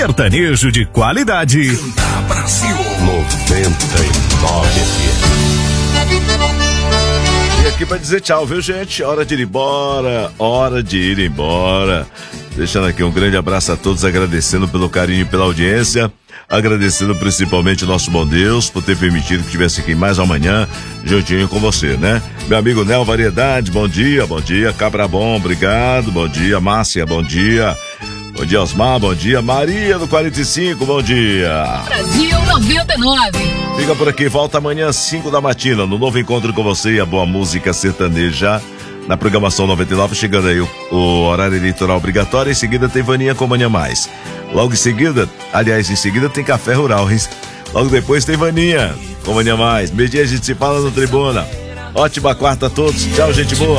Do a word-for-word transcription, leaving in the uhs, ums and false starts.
sertanejo de qualidade. Canta Brasil noventa e nove F M. E aqui pra dizer tchau, viu, gente? Hora de ir embora, hora de ir embora. Deixando aqui um grande abraço a todos, agradecendo pelo carinho e pela audiência, agradecendo principalmente o nosso bom Deus por ter permitido que estivesse aqui mais amanhã, juntinho com você, né? Meu amigo Nel Variedade, bom dia, bom dia. Cabra Bom, obrigado, bom dia. Márcia, bom dia. Bom dia, Osmar, bom dia. Maria do quarenta e cinco, bom dia. Brasil noventa e nove. Fica por aqui, volta amanhã às cinco da matina, no novo encontro com você e a boa música sertaneja. Na programação noventa e nove, chegando aí o, o horário eleitoral obrigatório. Em seguida tem Vaninha com Manhã Mais. Logo em seguida, aliás, em seguida tem Café Rural, hein? Logo depois tem Vaninha com Manhã Mais. Meio dia a gente se fala no Tribuna. Ótima quarta a todos. Tchau, gente boa.